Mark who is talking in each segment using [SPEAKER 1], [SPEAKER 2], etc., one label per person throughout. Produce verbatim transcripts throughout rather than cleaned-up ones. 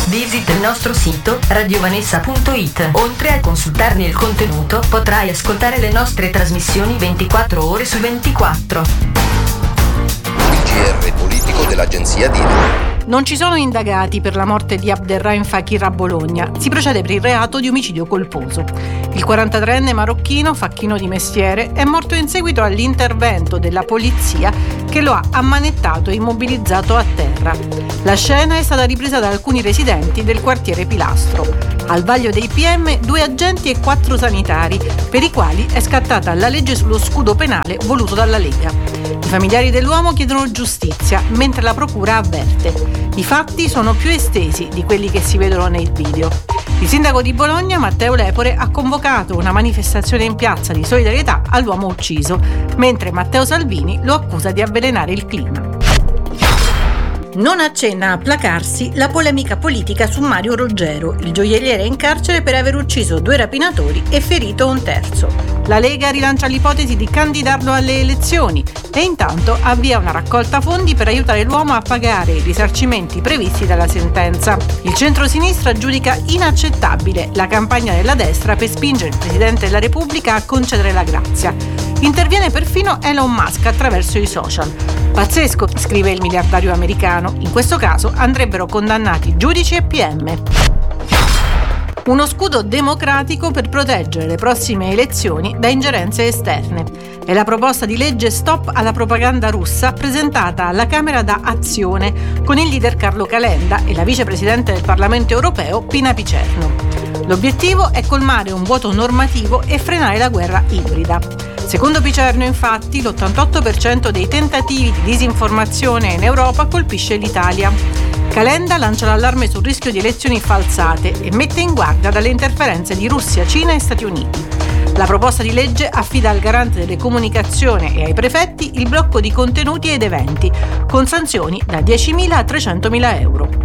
[SPEAKER 1] Visita il nostro sito radiovanessa punto it. Oltre a consultarne il contenuto, potrai ascoltare le nostre trasmissioni ventiquattro ore su ventiquattro.
[SPEAKER 2] Il G R politico dell'agenzia Dile.
[SPEAKER 3] Non ci sono indagati per la morte di Abderrahim Fakir a Bologna. Si procede per il reato di omicidio colposo. Il quarantatreenne marocchino, facchino di mestiere, è morto in seguito all'intervento della polizia che lo ha ammanettato e immobilizzato a terra. La scena è stata ripresa da alcuni residenti del quartiere Pilastro. Al vaglio dei P M due agenti e quattro sanitari, per i quali è scattata la legge sullo scudo penale voluto dalla Lega. I familiari dell'uomo chiedono giustizia, mentre la procura avverte: i fatti sono più estesi di quelli che si vedono nei video. Il sindaco di Bologna, Matteo Lepore, ha convocato una manifestazione in piazza di solidarietà all'uomo ucciso, mentre Matteo Salvini lo accusa di avvelenare il clima. Non accenna a placarsi la polemica politica su Mario Roggero, il gioielliere in carcere per aver ucciso due rapinatori e ferito un terzo. La Lega rilancia l'ipotesi di candidarlo alle elezioni e intanto avvia una raccolta fondi per aiutare l'uomo a pagare i risarcimenti previsti dalla sentenza. Il centro-sinistra giudica inaccettabile la campagna della destra per spingere il Presidente della Repubblica a concedere la grazia. Interviene perfino Elon Musk attraverso i social. Pazzesco, scrive il miliardario americano. In questo caso andrebbero condannati giudici e P M. Uno scudo democratico per proteggere le prossime elezioni da ingerenze esterne. È la proposta di legge Stop alla propaganda russa presentata alla Camera da Azione con il leader Carlo Calenda e la vicepresidente del Parlamento europeo Pina Picerno. L'obiettivo è colmare un vuoto normativo e frenare la guerra ibrida. Secondo Picerno, infatti, l'ottantotto per cento dei tentativi di disinformazione in Europa colpisce l'Italia. Calenda lancia l'allarme sul rischio di elezioni falsate e mette in guardia dalle interferenze di Russia, Cina e Stati Uniti. La proposta di legge affida al garante delle comunicazioni e ai prefetti il blocco di contenuti ed eventi, con sanzioni da diecimila a trecentomila euro.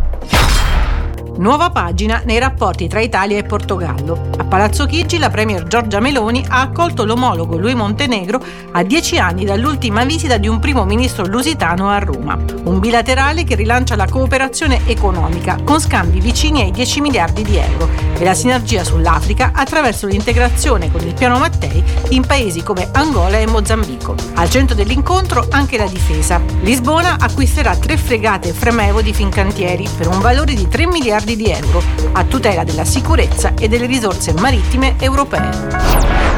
[SPEAKER 3] Nuova pagina nei rapporti tra Italia e Portogallo. A Palazzo Chigi la premier Giorgia Meloni ha accolto l'omologo Luis Montenegro a dieci anni dall'ultima visita di un primo ministro lusitano a Roma. Un bilaterale che rilancia la cooperazione economica con scambi vicini ai dieci miliardi di euro e la sinergia sull'Africa attraverso l'integrazione con il piano Mattei in paesi come Angola e Mozambico. Al centro dell'incontro anche la difesa. Lisbona acquisterà tre fregate Fremevo di Fincantieri per un valore di tre miliardi di euro a tutela della sicurezza e delle risorse marittime europee.